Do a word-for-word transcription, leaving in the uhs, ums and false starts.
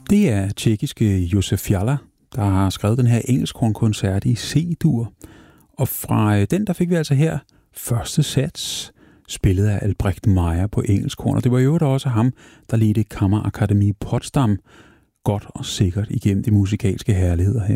Det er tjekkiske Josef Fiala, der har skrevet den her engelsk-hornkoncert i C-dur. Og fra den, der fik vi altså her første sats, spillet af Albrecht Meyer på engelsk-horn. Og det var jo også ham, der ledte Kammerakademie Potsdam godt og sikkert igennem de musikalske herligheder her.